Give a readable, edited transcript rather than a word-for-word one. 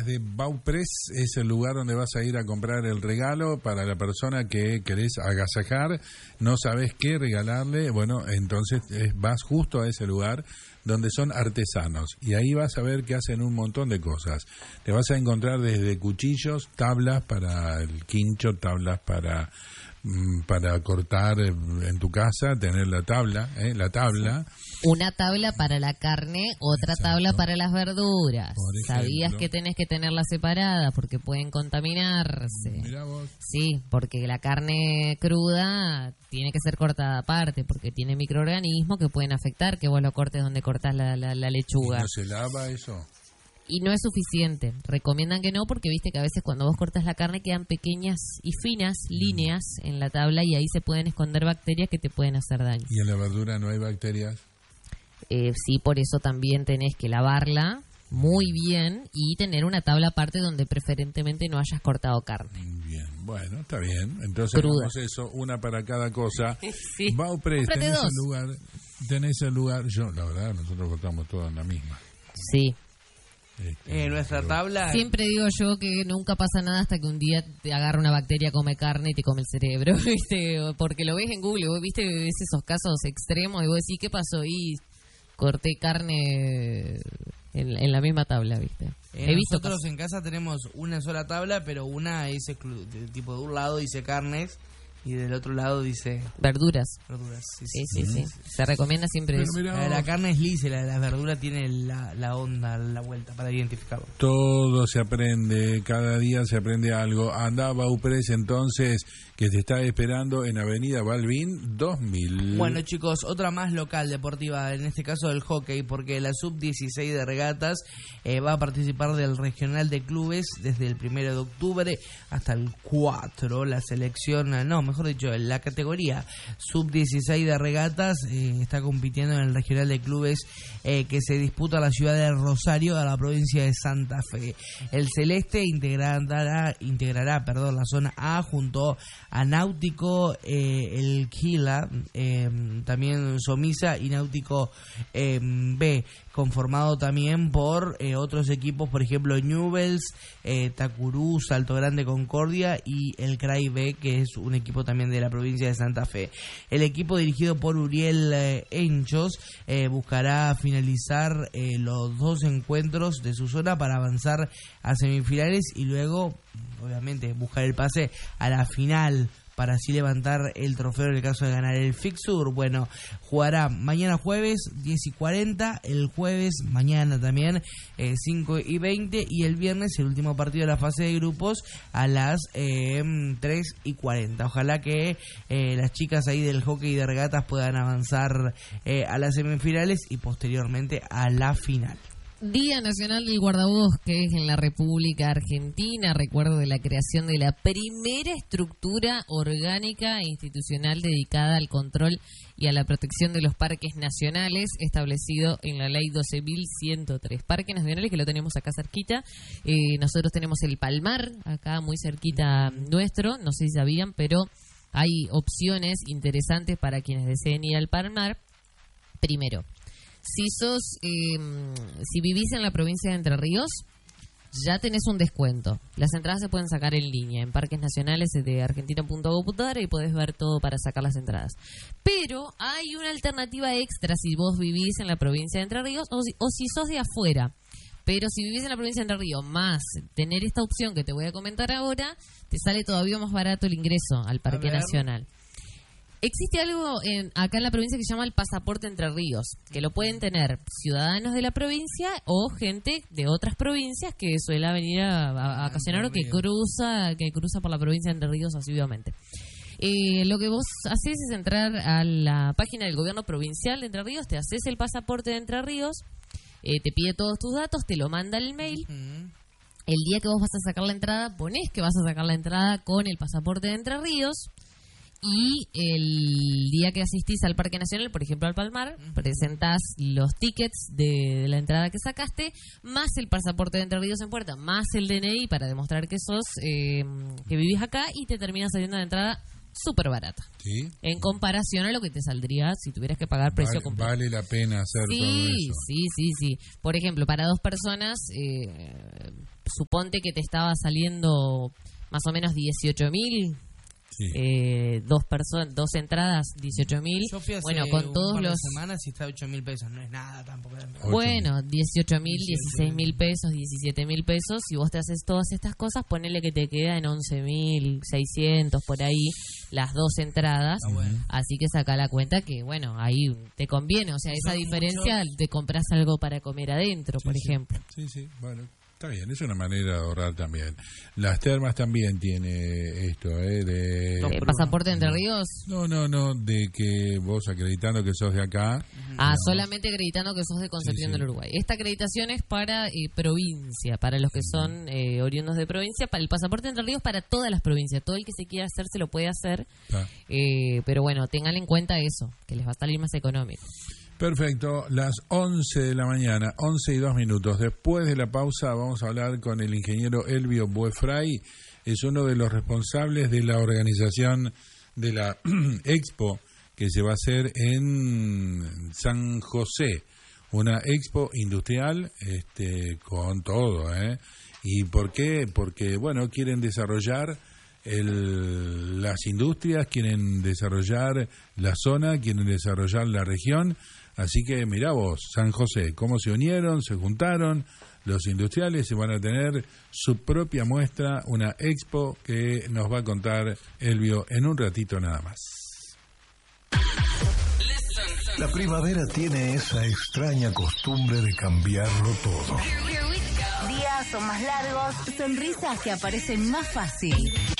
de Baupress es el lugar donde vas a ir a comprar el regalo para la persona que querés agasajar, no sabés qué regalarle, bueno, entonces vas justo a ese lugar donde son artesanos y ahí vas a ver que hacen un montón de cosas. Te vas a encontrar desde cuchillos, tablas para el quincho, tablas para cortar en tu casa, tener la tabla. Una tabla para la carne, otra Exacto. tabla para las verduras. ¿Sabías que tenés que tenerlas separadas porque pueden contaminarse? Mirá vos. Sí, porque la carne cruda tiene que ser cortada aparte porque tiene microorganismos que pueden afectar que vos lo cortes donde cortás la lechuga. ¿Y no se lava eso? Y no es suficiente. Recomiendan que no porque viste que a veces cuando vos cortas la carne quedan pequeñas y finas líneas en la tabla y ahí se pueden esconder bacterias que te pueden hacer daño. ¿Y en la verdura no hay bacterias? Sí, por eso también tenés que lavarla muy bien y tener una tabla aparte donde preferentemente no hayas cortado carne. Bien, bueno, está bien. Entonces hacemos eso, una para cada cosa. Sí. Baupres, Cómprate dos. tenés el lugar. Yo, la verdad, nosotros cortamos todo en la misma. Sí. Nuestra tabla... Siempre digo yo que nunca pasa nada hasta que un día te agarra una bacteria, come carne y te come el cerebro, ¿viste? Porque lo ves en Google, vos viste, ves esos casos extremos y vos decís, ¿qué pasó? Y corté carne en la misma tabla, ¿viste? He visto nosotros en casa tenemos una sola tabla, pero una es tipo de un lado dice carnes y del otro lado dice verduras. Sí. Se recomienda siempre eso. La de la carne es lisa, la de las verduras tiene la onda, la vuelta para identificarlo. Todo se aprende, cada día se aprende algo. Anda Baupres entonces, que te está esperando en Avenida Balbín 2000. Bueno chicos, otra más local deportiva, en este caso del hockey, porque la sub-16 de regatas va a participar del regional de clubes desde el 1 de octubre hasta el 4. La selección, mejor dicho, la categoría sub-16 de regatas está compitiendo en el regional de clubes que se disputa en la ciudad de Rosario, a la provincia de Santa Fe. El celeste integrará la zona A junto a Náutico, el Quila, también Somisa y Náutico B, conformado también por otros equipos, por ejemplo Newells, Tacurú, Salto Grande, Concordia y el CRAI B, que es un equipo también de la provincia de Santa Fe. El equipo dirigido por Uriel Enchos buscará finalizar los 2 encuentros de su zona para avanzar a semifinales y luego, obviamente, buscar el pase a la final para así levantar el trofeo en el caso de ganar el Fixture. Bueno, jugará mañana jueves 10:40, el jueves mañana también 5:20 y el viernes el último partido de la fase de grupos a las 3:40. Ojalá que las chicas ahí del hockey de regatas puedan avanzar a las semifinales y posteriormente a la final. Día Nacional del Guardabosques en la República Argentina. Recuerdo de la creación de la primera estructura orgánica e institucional dedicada al control y a la protección de los parques nacionales, establecido en la ley 12.103. Parques nacionales que lo tenemos acá cerquita. Nosotros tenemos el Palmar, acá muy cerquita nuestro. No sé si sabían, pero hay opciones interesantes para quienes deseen ir al Palmar. Primero, si vivís en la provincia de Entre Ríos, ya tenés un descuento. Las entradas se pueden sacar en línea en Parques Nacionales de argentina.gov.ar y podés ver todo para sacar las entradas. Pero hay una alternativa extra si vos vivís en la provincia de Entre Ríos o si sos de afuera. Pero si vivís en la provincia de Entre Ríos, más tener esta opción que te voy a comentar ahora, te sale todavía más barato el ingreso al Parque Nacional. Existe algo acá en la provincia que se llama el pasaporte Entre Ríos, que lo pueden tener ciudadanos de la provincia o gente de otras provincias que suele venir a vacacionar o que cruza por la provincia de Entre Ríos asiduamente. Lo que vos haces es entrar a la página del gobierno provincial de Entre Ríos, te haces el pasaporte de Entre Ríos, te pide todos tus datos, te lo manda el mail. El día que vos vas a sacar la entrada, ponés que vas a sacar la entrada con el pasaporte de Entre Ríos. Y el día que asistís al Parque Nacional, por ejemplo al Palmar, presentás los tickets de la entrada que sacaste, más el pasaporte de Entre Ríos en puerta, más el DNI para demostrar que sos, que vivís acá, y te termina saliendo la entrada súper barata. ¿Sí? En comparación a lo que te saldría si tuvieras que pagar precio completo. Vale la pena hacer todo eso. Sí. Por ejemplo, para 2 personas suponte que te estaba saliendo más o menos 18.000. Sí. Dos entradas, 18.000. Yo fui hace bueno, con todos un par de los semanas y está 8.000 pesos, no es nada tampoco. Bueno, 18.000, 16.000 pesos, 17.000 pesos. Si vos te haces todas estas cosas, ponele que te queda en 11.600 por ahí las dos entradas. Bueno. Así que saca la cuenta que, bueno, ahí te conviene. O sea, esa diferencia te compras algo para comer adentro, por ejemplo. Sí, bueno. Está bien, es una manera de ahorrar también. Las termas también tiene esto, de... ¿Pasaporte Entre Ríos? No, de que vos acreditando que sos de acá... Solamente acreditando que sos de Concepción del Uruguay. Esta acreditación es para provincia, para los que son oriundos de provincia. Para el pasaporte Entre Ríos, para todas las provincias. Todo el que se quiera hacer se lo puede hacer. Pero bueno, tengan en cuenta eso, que les va a salir más económico. Perfecto, las 11 de la mañana, 11:02. Después de la pausa vamos a hablar con el ingeniero Elvio Buefray. Es uno de los responsables de la organización de la Expo que se va a hacer en San José. Una Expo industrial con todo. ¿Y por qué? Porque, bueno, quieren desarrollar las industrias, quieren desarrollar la zona, quieren desarrollar la región. Así que mirá vos, San José, cómo se unieron, se juntaron los industriales, se van a tener su propia muestra, una expo que nos va a contar Elvio en un ratito nada más. La primavera tiene esa extraña costumbre de cambiarlo todo. Días son más largos, sonrisas que aparecen más fácil.